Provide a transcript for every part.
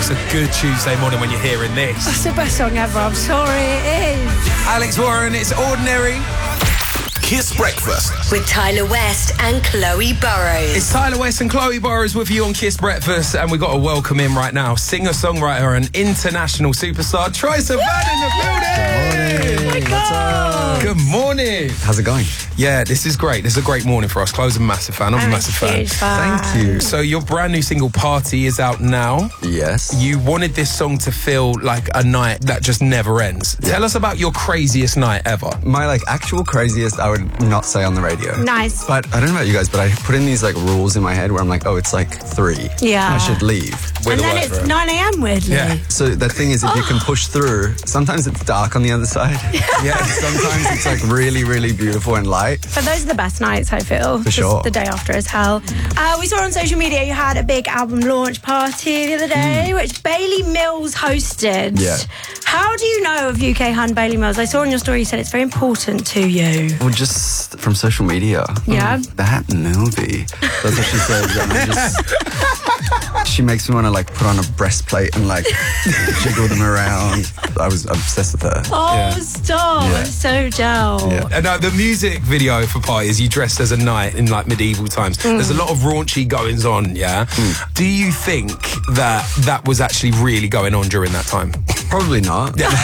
it's a good Tuesday morning when you're hearing this. That's the best song ever. I'm sorry, it is. Alex Warren, it's Ordinary. Kiss Breakfast with Tyler West and Chloe Burrows. It's Tyler West and Chloe Burrows with you on Kiss Breakfast, and we've got to welcome in right now singer-songwriter and international superstar Troye Sivan in the building. Oh my God. Good morning. How's it going? Yeah, this is great. This is a great morning for us. Chloe's a massive fan. I'm a massive fan. Huge fan. Thank you. So your brand new single Party is out now. Yes. You wanted this song to feel like a night that just never ends. Tell us about your craziest night ever. My actual craziest, I would not say on the radio. Nice. But I don't know about you guys, but I put in these rules in my head where I'm like, oh, it's 3. Yeah. I should leave. And then it's 9 a.m. weirdly. Yeah. So the thing is, if you can push through, sometimes it's dark on the other side. Yeah. Sometimes it's really, really beautiful and light. But those are the best nights, I feel. For sure. The day after is hell. We saw on social media you had a big album launch party the other day, which Bailey Mills hosted. Yeah. How do you know of UK Hun Bailey Mills? I saw on your story you said it's very important to you. Well, just from social media. Yeah. That movie. That's what she said. And I just, she makes me want to put on a breastplate and jiggle them around. I was obsessed with her. Oh, stop. Yeah. I'm so gel. Yeah. And the music video for Party is you dressed as a knight in medieval times. There's a lot of raunchy goings on, yeah? Do you think that was actually really going on during that time? Probably not. Yeah.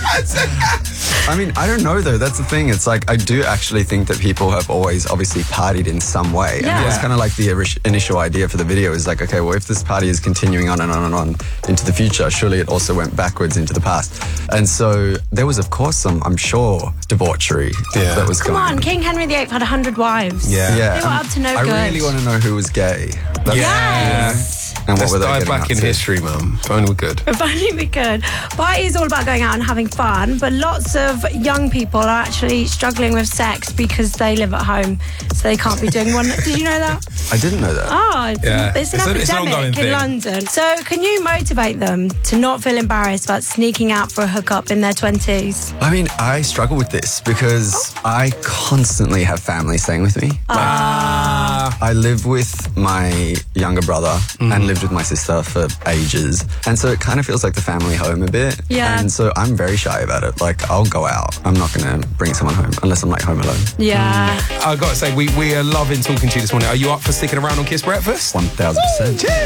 I mean, I don't know though. That's the thing. It's I do actually think that people have always obviously partied in some way. And Yeah. it was kind of the initial idea for the video is okay, well, if this party is continuing on and on and on into the future, surely it also went backwards into the past. And so there was, of course, some, I'm sure, debauchery that was Come going on, King Henry VIII had 100 wives. Yeah. Yeah. They were up to no I good. really want to know who was gay. That's- Yes. And Let's what were they dive getting back up in to? history, Mum. If only we're good. If only we could. Party is all about going out and having fun, but lots of young people are actually struggling with sex because they live at home, so they can't be doing one. Did you know that? I didn't know that. Oh, Yeah. it's an It's an ongoing epidemic in thing. London. So can you motivate them to not feel embarrassed about sneaking out for a hookup in their 20s? I mean, I struggle with this because I constantly have family staying with me. I live with my younger brother and lived with my sister for ages. And so it kind of feels like the family home a bit. Yeah. And so I'm very shy about it. I'll go out. I'm not going to bring someone home unless I'm home alone. Yeah. I got to say, we are loving talking to you this morning. Are you up for sticking around on Kiss Breakfast? 1000%.